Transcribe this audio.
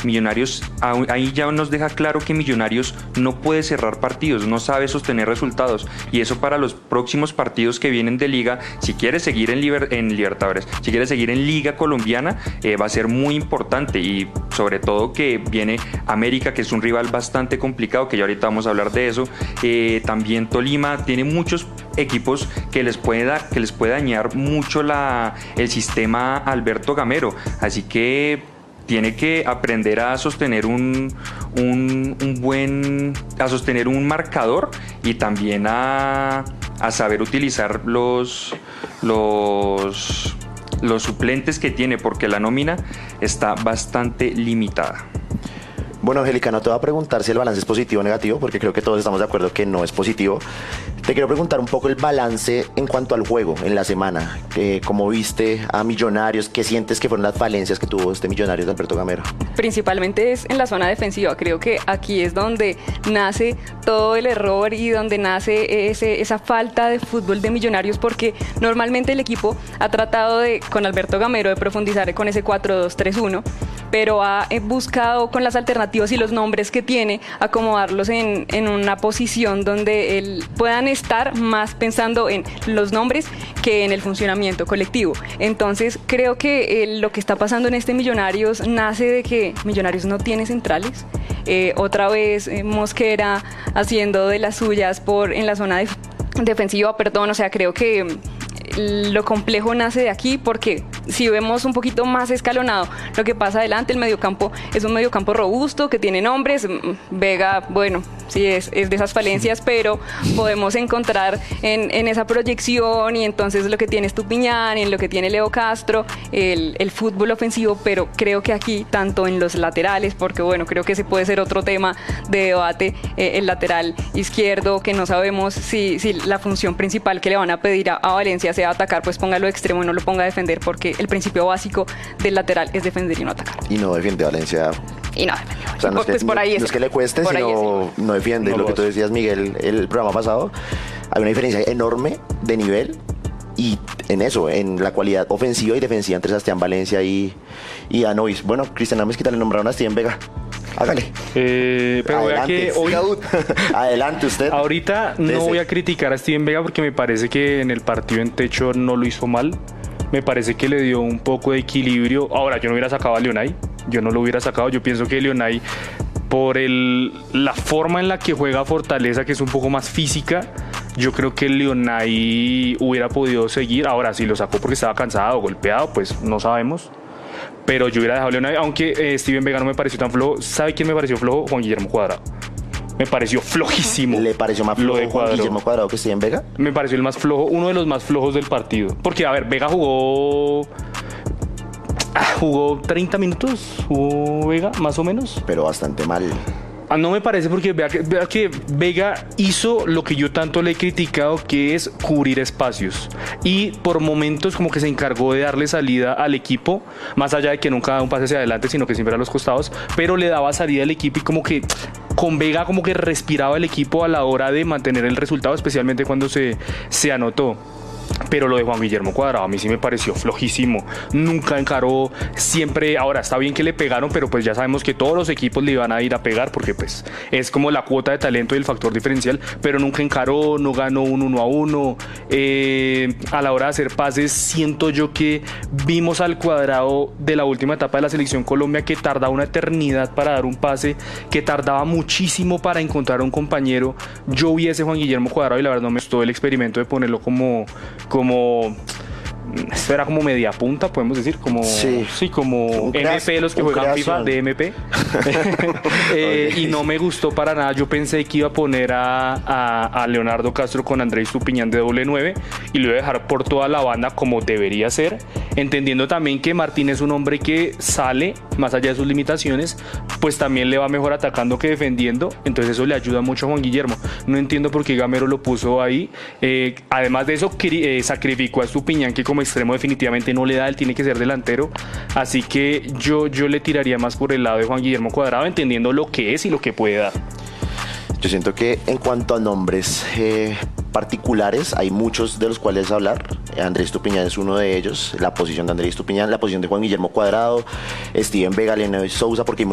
Millonarios, ahí ya nos deja claro que Millonarios no puede cerrar partidos, no sabe sostener resultados, y eso para los próximos partidos que vienen de Liga, si quiere seguir en Libertadores, si quiere seguir en Liga Colombiana, va a ser muy importante, y sobre todo que viene América, que es un rival bastante complicado, que ya ahorita vamos a hablar de eso. También Tolima tiene muchos equipos que les puede dañar mucho el sistema Alberto Gamero, así que tiene que aprender a sostener a sostener un marcador, y también a saber utilizar los suplentes que tiene, porque la nómina está bastante limitada. Bueno, Angélica, no te voy a preguntar si el balance es positivo o negativo, porque creo que todos estamos de acuerdo que no es positivo. Te quiero preguntar un poco el balance en cuanto al juego en la semana. ¿Cómo viste a Millonarios? ¿Qué sientes que fueron las falencias que tuvo este Millonarios de Alberto Gamero? Principalmente es en la zona defensiva. Creo que aquí es donde nace todo el error y donde nace esa falta de fútbol de Millonarios, porque normalmente el equipo ha tratado con Alberto Gamero de profundizar con ese 4-2-3-1, pero ha buscado con las alternativas y los nombres que tiene acomodarlos en una posición donde puedan estar más pensando en los nombres que en el funcionamiento colectivo. Entonces creo que lo que está pasando en este Millonarios nace de que Millonarios no tiene centrales. Otra vez Mosquera haciendo de las suyas en la zona defensiva, o sea, creo que lo complejo nace de aquí, porque si vemos un poquito más escalonado lo que pasa adelante, el mediocampo es un mediocampo robusto que tiene nombres. Vega, bueno, sí es de esas falencias, pero podemos encontrar en esa proyección, y entonces lo que tiene Estupiñán, en lo que tiene Leo Castro, el fútbol ofensivo. Pero creo que aquí, tanto en los laterales, porque bueno, creo que ese puede ser otro tema de debate, el lateral izquierdo, que no sabemos si la función principal que le van a pedir a Valencia sea atacar, pues póngalo de extremo y no lo ponga a defender, porque el principio básico del lateral es defender y no atacar. Y no defiende Valencia. Y no defiende. O sea, no es que le cueste, sino no defiende. Lo que tú decías, Miguel, el programa pasado, hay una diferencia enorme de nivel, y en eso, en la cualidad ofensiva y defensiva entre Sebastián Valencia y Anois. Bueno, Cristian Amezquita le nombraron a Steven Vega. Hágale. Pero adelante, vea que hoy... Adelante usted. Ahorita no voy a criticar a Steven Vega, porque me parece que en el partido en Techo no lo hizo mal. Me parece que le dio un poco de equilibrio. Ahora, yo no hubiera sacado a Leonay. Yo no lo hubiera sacado. Yo pienso que Leonay, por la forma en la que juega Fortaleza, que es un poco más física, yo creo que Leonay hubiera podido seguir. Ahora, si lo sacó porque estaba cansado o golpeado, pues no sabemos. Pero yo hubiera dejado a Leonay, aunque Steven Vega no me pareció tan flojo. ¿Sabe quién me pareció flojo? Juan Guillermo Cuadrado. Me pareció flojísimo. ¿Le pareció más flojo Juan Guillermo Cuadrado que Steven Vega? Me pareció el más flojo, uno de los más flojos del partido. Porque, a ver, Vega jugó 30 minutos, jugó Vega, más o menos. Pero bastante mal. No me parece, porque vea que Vega hizo lo que yo tanto le he criticado, que es cubrir espacios, y por momentos como que se encargó de darle salida al equipo, más allá de que nunca daba un pase hacia adelante, sino que siempre a los costados, pero le daba salida al equipo, y como que con Vega como que respiraba el equipo a la hora de mantener el resultado, especialmente cuando se anotó. Pero lo de Juan Guillermo Cuadrado a mí sí me pareció flojísimo. Nunca encaró, siempre. Ahora, está bien que le pegaron, pero pues ya sabemos que todos los equipos le iban a ir a pegar, porque pues es como la cuota de talento y el factor diferencial, pero nunca encaró, no ganó un 1-1. A la hora de hacer pases, siento yo que vimos al Cuadrado de la última etapa de la Selección Colombia, que tardaba una eternidad para dar un pase, que tardaba muchísimo para encontrar a un compañero. Yo vi ese Juan Guillermo Cuadrado y la verdad no me gustó el experimento de ponerlo como esto era como media punta, podemos decir, como como MP, los que juegan FIFA de MP. Y no me gustó para nada. Yo pensé que iba a poner a Leonardo Castro con Andrés Estupiñán de doble 9 y lo iba a dejar por toda la banda como debería ser, entendiendo también que Martín es un hombre que sale más allá de sus limitaciones, pues también le va mejor atacando que defendiendo, entonces eso le ayuda mucho a Juan Guillermo. No entiendo por qué Gamero lo puso ahí. Además de eso, sacrificó a Estupiñán, que como extremo definitivamente no le da, él tiene que ser delantero, así que yo le tiraría más por el lado de Juan Guillermo Cuadrado, entendiendo lo que es y lo que puede dar. Yo siento que en cuanto a nombres particulares, hay muchos de los cuales hablar. Andrés Estupiñán es uno de ellos, la posición de Andrés Estupiñán, la posición de Juan Guillermo Cuadrado, Steven Vega, Leonel Sousa, porque